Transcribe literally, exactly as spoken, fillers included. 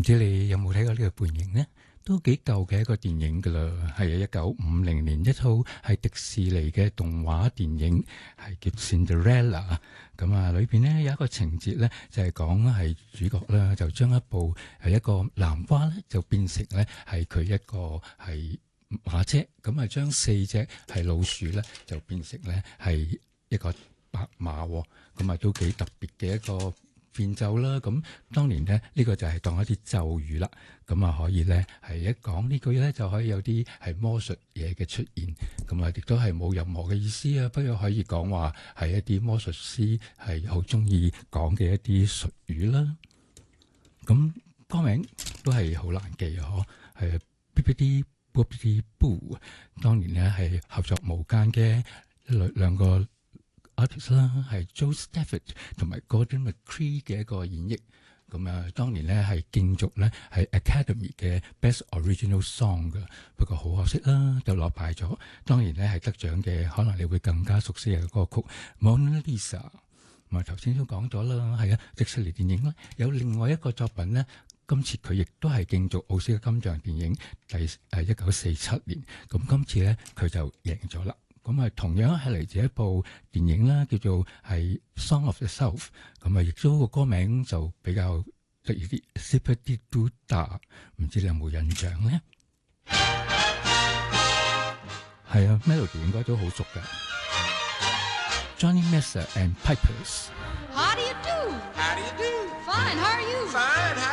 唔知你有冇睇過呢個電影呢？都幾舊嘅一個電影噶啦，係一九五零年一套係迪士尼嘅動畫電影，係叫 Cinderella。咁啊，裏邊呢有一個情節咧，就係講係主角啦，就將一部係一個南瓜咧，就變成咧係佢一個係馬車，咁啊將四隻係老鼠咧，就變成咧係一個白馬，咁啊都幾特別嘅一個變奏啦。咁當年咧呢、呢個就係當一啲咒語啦，咁啊可以咧係一講呢句咧就可以有啲係魔術嘢嘅出現，咁啊亦都係冇任何嘅意思啊，不過可以講話係一啲魔術師係好中意講嘅一啲術語啦。咁歌名都係好難記啊，嗬，係 Bibbidi Bobbidi Boo， 當年咧係合作無間嘅兩兩個 artist 啦，係 Joe Stafford 同埋 Gordon McCree 嘅一個演繹。咁啊，當年咧係競逐咧係 Academy 嘅 Best Original Song 嘅，不過好可惜啦，就落敗咗。當然咧係得獎嘅，可能你會更加熟悉嘅歌曲 Mona Lisa。咁啊，頭先都講咗啦，係啊，迪士尼電影咧有另外一個作品咧，今次佢亦都係競逐奧斯卡金像電影第誒一九四七年。咁今次咧佢就贏咗啦。咁啊，同樣係嚟自一部電影啦，叫做係《Song of the South》。咁啊，亦都個歌名就比較得意啲 ，Zip-a-dee-doo-dah， 唔知你有冇印象咧？係啊 ，melody 應該都好熟㗎。Johnny Mercer and Pipers。 How do you do? How do you do? Fine, how are you? Fine. How